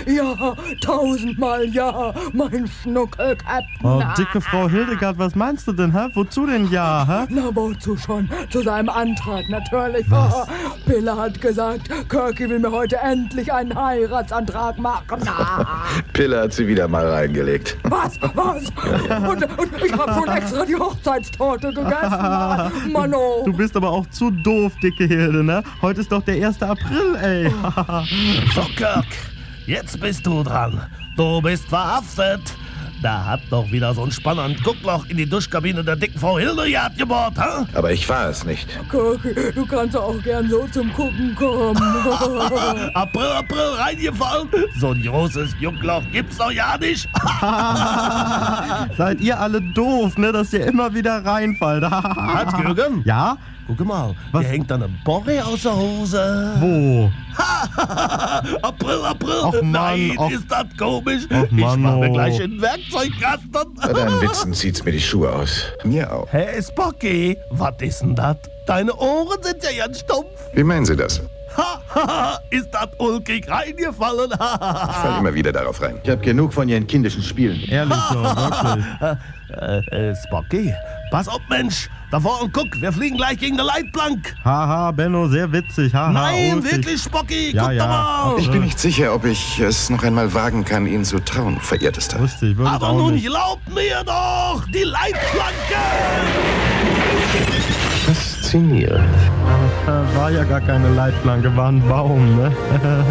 Ja, 1000-mal ja, mein Schnuckelkäpt'n. Oh, dicke Frau Hildegard, was meinst du denn, hä? Wozu denn ja, hä? Na, wozu schon? Zu seinem Antrag, natürlich. Was? Pille hat gesagt, Kirky will mir heute endlich einen Heiratsantrag machen. Pille hat sie wieder mal reingelegt. Was? Und ich hab schon extra die Hochzeitstorte gegessen. Mano. Du bist aber auch zu doof, dicke Hilde, ne? Heute ist doch der 1. April, ey. So, Kirk, jetzt bist du dran. Du bist verhaftet. Da hat doch wieder so ein Spanner ein Guckloch in die Duschkabine der dicken Frau Hildegard gebohrt, hä? Aber ich war es nicht. Kirky, du kannst auch gern so zum Gucken kommen. April reingefallen. So ein großes Juckloch gibt's doch ja nicht. Seid ihr alle doof, ne? Dass ihr immer wieder reinfallt. Hans-Jürgen? Ja? Guck mal, Was? hier hängt da eine Borre aus der Hose. Wo? April. Och, Mann, Nein, och. ist das komisch? Och, Ich Mann, mach mir oh. gleich in den Werkzeugkasten. Bei deinen Witzen zieht's mir die Schuhe aus. Mir auch. Hey, Spocky, was ist denn das? Deine Ohren sind ja ganz stumpf. Wie meinen Sie das? Ist das ulkig reingefallen? Ich fall immer wieder darauf rein. Ich habe genug von Ihren kindischen Spielen. Ehrlich so, wirklich. Spocky, pass auf, Mensch. Da vorne, guck, wir fliegen gleich gegen eine Leitplank. Haha, Benno, sehr witzig. Haha, Nein, ulkig. wirklich, Spocky, Ja, guck ja. doch mal. Ich bin nicht sicher, ob ich es noch einmal wagen kann, Ihnen zu trauen, verehrtester. Lustig, würde ich Aber auch nun nicht. glaubt mir doch, die Leitplanke. Faszinierend. War ja gar keine Leitplanke, war ein Baum, ne?